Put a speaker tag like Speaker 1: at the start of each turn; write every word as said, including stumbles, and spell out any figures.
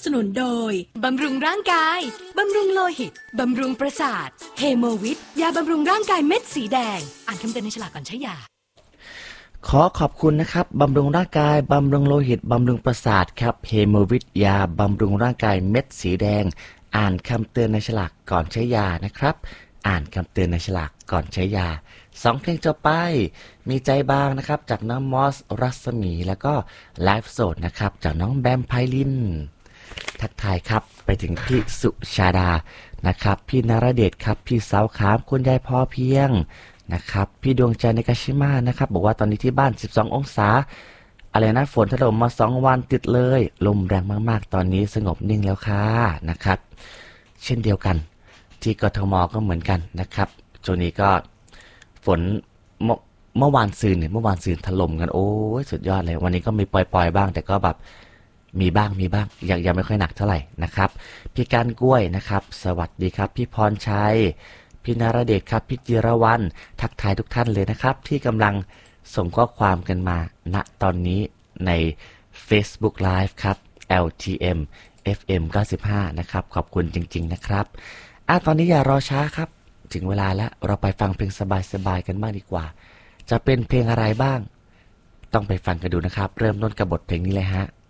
Speaker 1: สนุนโดยบำรุงร่างกายบำรุงโลหิตบำรุงประสาทเฮโมวิทยาบำรุงร่างกายเม็ดสีแดงอ่านคำเตือนในฉลากก่อนใช้ยา
Speaker 2: ขอขอบคุณนะครับบำรุงร่างกายบำรุงโลหิตบำรุงประสาทครับเฮโมวิทยาบำรุงร่างกายเม็ดสีแดงอ่านคำเตือนในฉลากก่อนใช้ยานะครับอ่านคำเตือนในฉลากก่อนใช้ยาสองเพลงจบไปมีใจบางนะครับจากน้องมอสรัศมีแล้วก็ไลฟ์โสดนะครับจากน้องแบมไพลินทักทายครับไปถึงพี่สุชาดานะครับพี่นรเดชครับพี่สาวขามคุณยายพอเพียงนะครับพี่ดวงใจในกาชิมานะครับบอกว่าตอนนี้ที่บ้านสิบสององศาอะไรนะฝนถล่มมาสองวันติดเลยลมแรงมากๆตอนนี้สงบนิ่งแล้วค่ะนะครับเช่นเดียวกันที่กทมก็เหมือนกันนะครับช่วงนี้ก็ฝนเมื่อเมื่อวานซืนเนี่ยเมื่อวานซืนถล่มกันโอ้ยสุดยอดเลยวันนี้ก็มีปล่อยๆบ้างแต่ก็แบบมีบ้างมีบ้างยังยังไม่ค่อยหนักเท่าไหร่นะครับพี่การกล้วยนะครับสวัสดีครับพี่พรชัยพี่นรเดชครับพี่จิรวรรณทักทายทุกท่านเลยนะครับที่กำลังส่งข้อความกันมาณตอนนี้ใน Facebook Live ครับ แอล ที เอ็ม เอฟ เอ็ม เก้าสิบห้านะครับขอบคุณจริงๆนะครับอ่ะตอนนี้อย่ารอช้าครับถึงเวลาแล้วเราไปฟังเพลงสบายๆกันบ้างดีกว่าจะเป็นเพลงอะไรบ้างต้องไปฟังกันดูนะครับเริ่มต้นกับบทเพลงนี้เลยฮะ